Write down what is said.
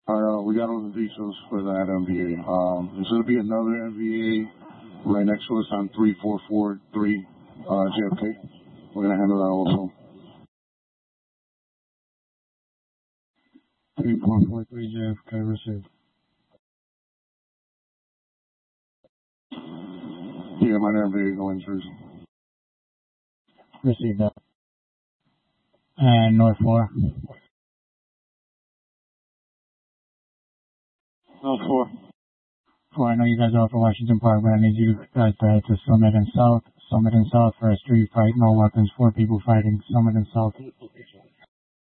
We got all the details for that MVA. There's going to be another MVA right next to us on 3443 JFK. We're going to handle that also. 3443 JFK received. Yeah, minor MVA going through. Received that. And North 4. North 4. 4, I know you guys are off for Washington Park, but I need you guys to head to Summit and South. Summit and South for a street fight, no weapons, 4 people fighting. Summit and South.